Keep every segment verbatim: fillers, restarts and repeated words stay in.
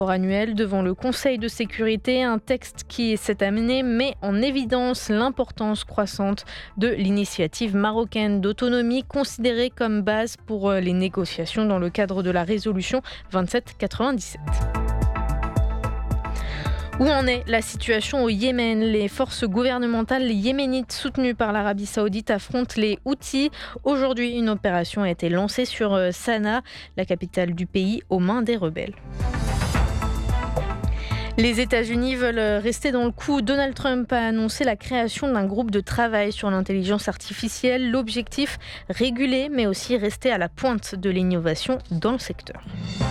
Annuel devant le Conseil de sécurité, un texte qui, cette année, met en évidence l'importance croissante de l'initiative marocaine d'autonomie considérée comme base pour les négociations dans le cadre de la résolution vingt-sept quatre-vingt-dix-sept. Où en est la situation au Yémen ? Les forces gouvernementales yéménites soutenues par l'Arabie Saoudite affrontent les Houthis. Aujourd'hui, une opération a été lancée sur Sanaa, la capitale du pays, aux mains des rebelles. Les États-Unis veulent rester dans le coup. Donald Trump a annoncé la création d'un groupe de travail sur l'intelligence artificielle. L'objectif, réguler, mais aussi rester à la pointe de l'innovation dans le secteur.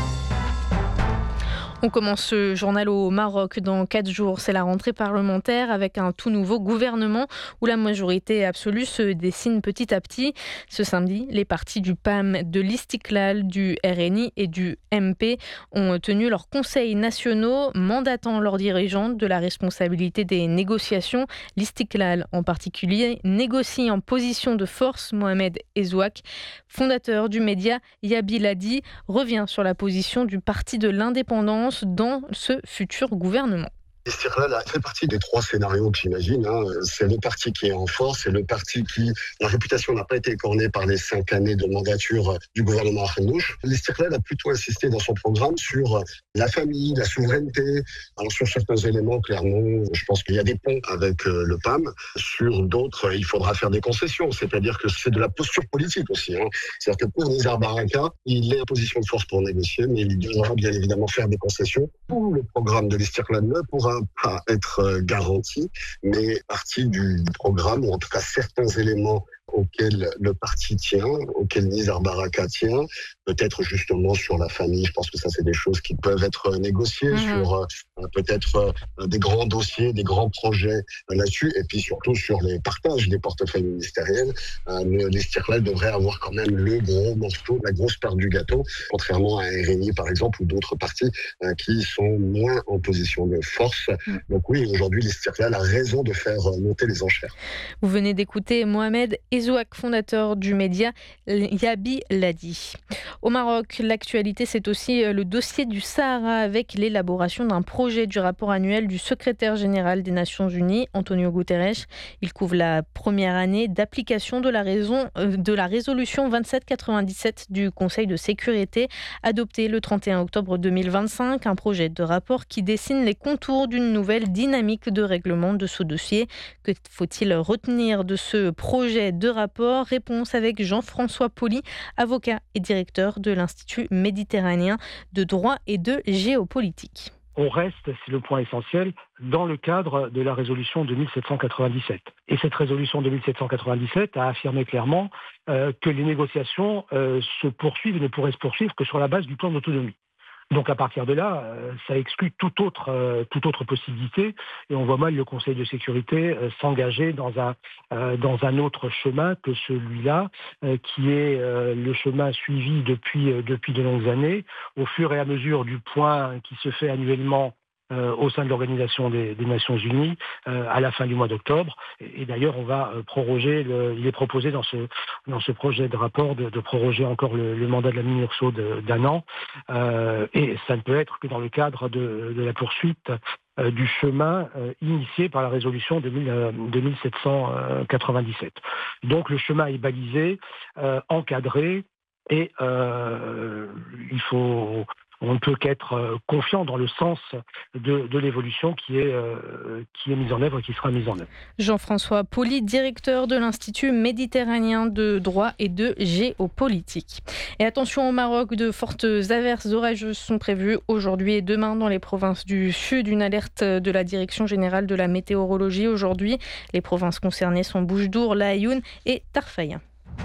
On commence ce journal au Maroc. Dans quatre jours, c'est la rentrée parlementaire avec un tout nouveau gouvernement où la majorité absolue se dessine petit à petit. Ce samedi, les partis du P A M, de l'Istiklal, du R N I et du M P ont tenu leurs conseils nationaux, mandatant leurs dirigeants de la responsabilité des négociations. L'Istiklal, en particulier, négocie en position de force. Mohamed Ezzouak, fondateur du média Yabi Ladi, revient sur la position du Parti de l'Indépendance dans ce futur gouvernement. L'Istiklal fait partie des trois scénarios que j'imagine. Hein. C'est le parti qui est en force, c'est le parti qui, la réputation n'a pas été écornée par les cinq années de mandature du gouvernement Arnouch. L'Istiklal a plutôt insisté dans son programme sur la famille, la souveraineté. Alors sur certains éléments, clairement, je pense qu'il y a des ponts avec le P A M. Sur d'autres, il faudra faire des concessions. C'est-à-dire que c'est de la posture politique aussi. Hein. C'est-à-dire que pour Nizar Baraka, il est en position de force pour négocier, mais il devra bien évidemment faire des concessions. Tout le programme de l'Istiklal ne pourra pas être garanti, mais partie du programme, ou en tout cas certains éléments auxquels le parti tient, auxquels Nizar Baraka tient, peut-être justement sur la famille. Je pense que ça, c'est des choses qui peuvent être négociées, mmh. sur euh, peut-être euh, des grands dossiers, des grands projets euh, là-dessus, et puis surtout sur les partages des portefeuilles ministériels. Euh, L'Istiklal devrait avoir quand même le gros morceau, la grosse part du gâteau, contrairement à R N I, par exemple, ou d'autres partis euh, qui sont moins en position de force. Mmh. Donc oui, aujourd'hui, l'Istiklal a raison de faire monter les enchères. Vous venez d'écouter Mohamed Ezzouak, fondateur du média Yabi Ladi. Au Maroc, l'actualité, c'est aussi le dossier du Sahara avec l'élaboration d'un projet du rapport annuel du secrétaire général des Nations Unies, Antonio Guterres. Il couvre la première année d'application de la, raison, de la résolution vingt-sept quatre-vingt-dix-sept du Conseil de sécurité, adoptée le trente et un octobre deux mille vingt-cinq. Un projet de rapport qui dessine les contours d'une nouvelle dynamique de règlement de ce dossier. Que faut-il retenir de ce projet de rapport ? Réponse avec Jean-François Poli, avocat et directeur de l'Institut méditerranéen de droit et de géopolitique. On reste, c'est le point essentiel, dans le cadre de la résolution deux mille sept cent quatre-vingt-dix-sept. Et cette résolution deux mille sept cent quatre-vingt-dix-sept a affirmé clairement euh, que les négociations euh, se poursuivent et ne pourraient se poursuivre que sur la base du plan d'autonomie. Donc à partir de là, euh, ça exclut toute autre, euh, toute autre possibilité et on voit mal le Conseil de sécurité euh, s'engager dans un, euh, dans un autre chemin que celui-là, euh, qui est euh, le chemin suivi depuis, euh, depuis de longues années. Au fur et à mesure du point qui se fait annuellement Euh, au sein de l'Organisation des, des Nations Unies euh, à la fin du mois d'octobre. Et, et d'ailleurs, on va euh, proroger, le, il est proposé dans ce, dans ce projet de rapport de, de proroger encore le, le mandat de la MINURSO d'un an. Euh, et ça ne peut être que dans le cadre de, de la poursuite euh, du chemin euh, initié par la résolution deux mille sept cent quatre-vingt-dix-sept. Donc le chemin est balisé, euh, encadré, et euh, il faut... On ne peut qu'être confiant dans le sens de, de l'évolution qui est, euh, qui est mise en œuvre et qui sera mise en œuvre. Jean-François Poli, directeur de l'Institut méditerranéen de droit et de géopolitique. Et attention au Maroc, de fortes averses orageuses sont prévues aujourd'hui et demain dans les provinces du Sud. Une alerte de la Direction générale de la météorologie aujourd'hui. Les provinces concernées sont Boujdour, La Aïoun et Tarfaya.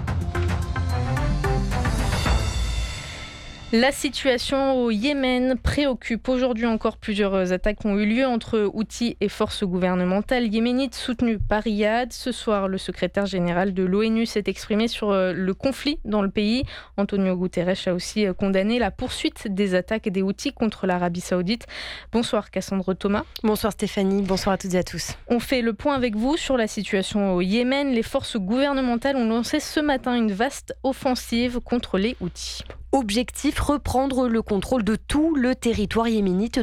La situation au Yémen préoccupe. Aujourd'hui encore, plusieurs attaques ont eu lieu entre Houthis et forces gouvernementales yéménites soutenues par Riyad. Ce soir, le secrétaire général de l'ONU s'est exprimé sur le conflit dans le pays. Antonio Guterres a aussi condamné la poursuite des attaques des Houthis contre l'Arabie Saoudite. Bonsoir Cassandre Thomas. Bonsoir Stéphanie, bonsoir à toutes et à tous. On fait le point avec vous sur la situation au Yémen. Les forces gouvernementales ont lancé ce matin une vaste offensive contre les Houthis. Objectif, reprendre le contrôle de tout le territoire yéménite